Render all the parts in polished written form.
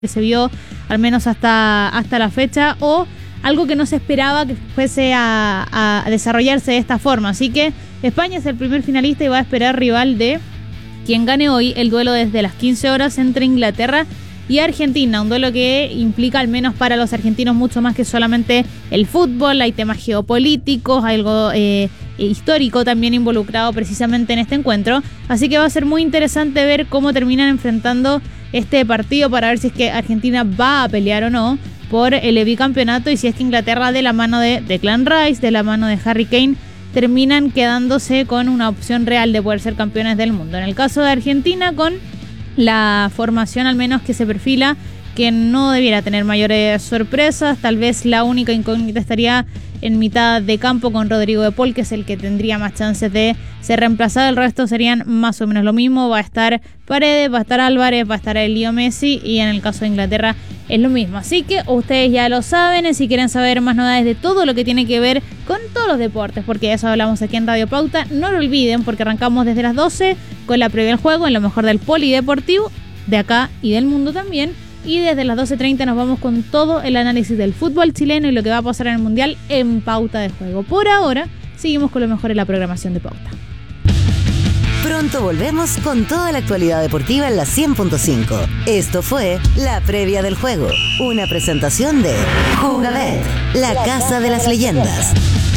que se vio al menos hasta la fecha, o algo que no se esperaba que fuese a desarrollarse de esta forma. Así que España es el primer finalista y va a esperar rival de quien gane hoy el duelo desde las 15 horas entre Inglaterra y Argentina, un duelo que implica, al menos para los argentinos, mucho más que solamente el fútbol. Hay temas geopolíticos, algo histórico también involucrado precisamente en este encuentro, así que va a ser muy interesante ver cómo terminan enfrentando este partido para ver si es que Argentina va a pelear o no por el bicampeonato, y si es que Inglaterra, de la mano de Declan Rice, de la mano de Harry Kane, terminan quedándose con una opción real de poder ser campeones del mundo. En el caso de Argentina, con la formación al menos que se perfila, que no debiera tener mayores sorpresas, tal vez la única incógnita estaría en mitad de campo con Rodrigo de Paul, que es el que tendría más chances de ser reemplazado. El resto serían más o menos lo mismo. Va a estar Paredes, va a estar Álvarez, va a estar el Leo Messi, y en el caso de Inglaterra es lo mismo. Así que ustedes ya lo saben. Si quieren saber más novedades de todo lo que tiene que ver con todos los deportes, porque de eso hablamos aquí en Radio Pauta, no lo olviden, porque arrancamos desde las 12 con la previa del juego en lo mejor del polideportivo de acá y del mundo también. Y desde las 12:30 nos vamos con todo el análisis del fútbol chileno y lo que va a pasar en el Mundial en Pauta de Juego. Por ahora, seguimos con lo mejor en la programación de Pauta. Pronto volvemos con toda la actualidad deportiva en la 100.5. Esto fue La Previa del Juego, una presentación de Jugabet, la casa de las leyendas.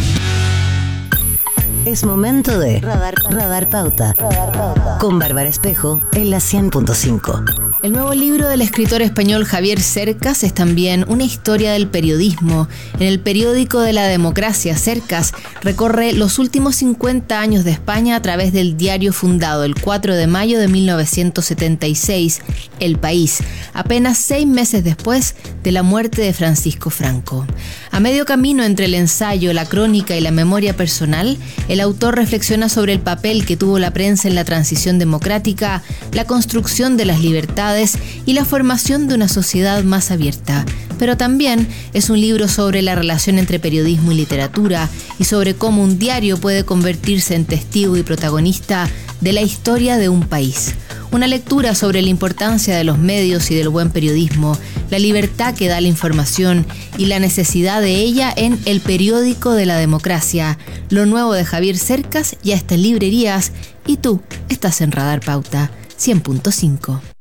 Es momento de Radar Pauta con Bárbara Espejo en la 100.5. El nuevo libro del escritor español Javier Cercas es también una historia del periodismo. En el periódico de la democracia, Cercas recorre los últimos 50 años de España a través del diario fundado el 4 de mayo de 1976, El País, apenas 6 meses después de la muerte de Francisco Franco. A medio camino entre el ensayo, la crónica y la memoria personal, el autor reflexiona sobre el papel que tuvo la prensa en la transición democrática, la construcción de las libertades y la formación de una sociedad más abierta. Pero también es un libro sobre la relación entre periodismo y literatura, y sobre cómo un diario puede convertirse en testigo y protagonista de la historia de un país. Una lectura sobre la importancia de los medios y del buen periodismo, la libertad que da la información y la necesidad de ella en El Periódico de la Democracia. Lo nuevo de Javier Cercas ya está en librerías, y tú estás en Radar Pauta 100.5.